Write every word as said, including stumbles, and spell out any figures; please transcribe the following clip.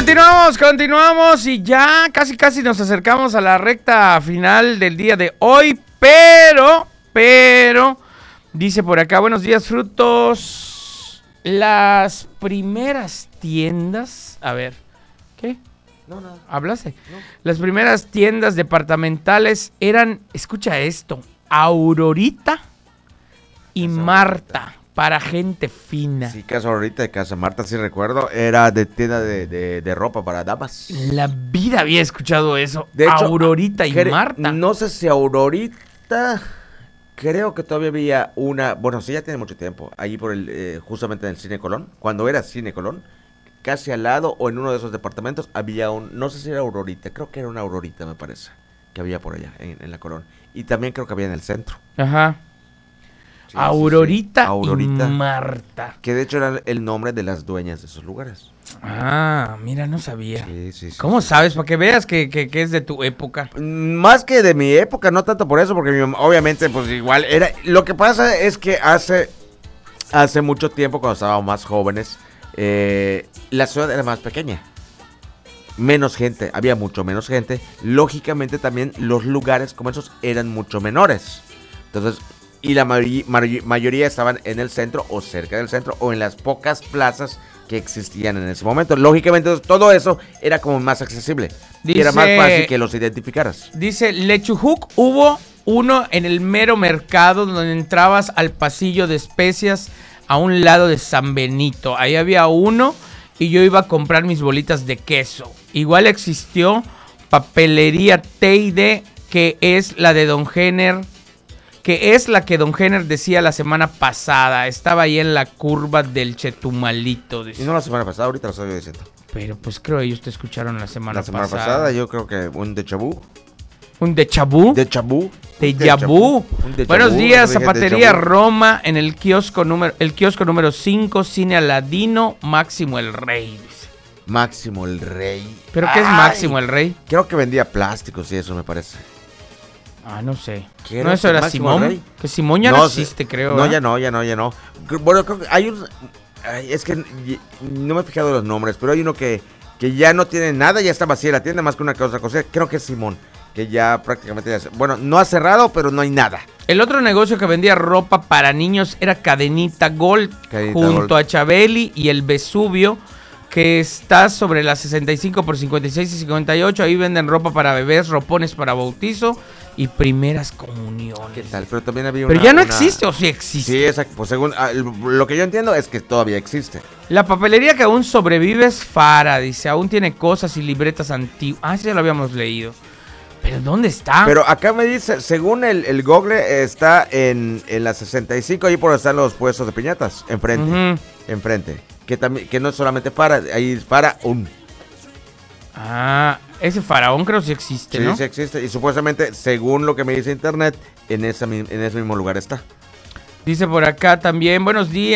Continuamos, continuamos y ya casi casi nos acercamos a la recta final del día de hoy, pero, pero, dice por acá, buenos días frutos, las primeras tiendas, a ver, ¿qué? No, nada. ¿Hablaste? No. Las primeras tiendas departamentales eran, escucha esto, Aurorita y Casa Marta. Aurorita. Para gente fina. Sí, Casa Aurorita de Casa Marta, sí recuerdo. Era de tienda de, de, de ropa para damas. La vida había escuchado eso. De hecho, Aurorita y cre- Marta. No sé si Aurorita. Creo que todavía había una. Bueno, sí, ya tiene mucho tiempo. Allí por el. Eh, justamente en el Cine Colón. Cuando era Cine Colón. Casi al lado o en uno de esos departamentos había un. No sé si era Aurorita. Creo que era una Aurorita, me parece. Que había por allá, en, en la Colón. Y también creo que había en el centro. Ajá. Sí, Aurorita, sí, sí. Aurorita. y Marta. Que de hecho era el nombre de las dueñas de esos lugares. Ah, mira, no sabía. Sí, sí, sí. ¿Cómo sí. sabes? Para que veas que, que, que es de tu época. Más que de mi época, no tanto por eso, porque mi mamá, obviamente, pues igual era. Lo que pasa es que hace, hace mucho tiempo, cuando estábamos más jóvenes, eh, la ciudad era más pequeña. Menos gente, había mucho menos gente. Lógicamente también los lugares como esos eran mucho menores. Entonces, y la mayoría, mayoría estaban en el centro o cerca del centro o en las pocas plazas que existían en ese momento. Lógicamente todo eso era como más accesible. Dice, y era más fácil que los identificaras. Dice, Lechujuc hubo uno en el mero mercado donde entrabas al pasillo de especias a un lado de San Benito. Ahí había uno y yo iba a comprar mis bolitas de queso. Igual existió Papelería Teide, que es la de Don Jenner, que es la que Don Jenner decía la semana pasada. Estaba ahí en la curva del Chetumalito. Dice. Y no la semana pasada, ahorita lo estoy diciendo. Pero pues creo que ellos te escucharon la semana pasada. La semana pasada. pasada yo creo que un déjà vu. ¿Un déjà vu? Déjà vu. Déjà vu. Buenos días, Zapatería Roma, en el kiosco número el kiosco número cinco, Cine Aladino, Máximo el Rey. Dice. Máximo el Rey. ¿Pero qué es Ay, Máximo el Rey? Creo que vendía plásticos y eso me parece. Ah, no sé. ¿Qué ¿No eso era Simón? Rey? Que Simón ya no, no existe, creo. No, ¿eh? ya no, ya no, ya no. Bueno, creo que hay un... Ay, es que no me he fijado los nombres, pero hay uno que, que ya no tiene nada, ya está vacía la tienda, más que una que otra cosa. Creo que es Simón, que ya prácticamente... Ya, bueno, no ha cerrado, pero no hay nada. El otro negocio que vendía ropa para niños era Cadenita Gold, Cadenita junto Gold. a Chabeli y el Vesubio, que está sobre las sesenta y cinco por cincuenta y seis y cincuenta y ocho. Ahí venden ropa para bebés, ropones para bautizo y primeras comuniones. ¿Qué tal? Pero también había Pero una, ya no una... existe, ¿o sí existe? Sí, exacto. Pues según ah, lo que yo entiendo es que todavía existe. La papelería que aún sobrevive es Fara, dice. Aún tiene cosas y libretas antiguas. Ah, sí, ya lo habíamos leído. ¿Pero dónde está? Pero acá me dice, según el, el Google, está en, en la sesenta y cinco, ahí por donde están los puestos de piñatas, enfrente, uh-huh. enfrente. Que también, que no es solamente Fara, ahí es Faraón. Ah, ese faraón creo que sí existe, sí, ¿no? Sí, sí existe. Y supuestamente, según lo que me dice internet, en ese, en ese mismo lugar está. Dice por acá también, buenos días.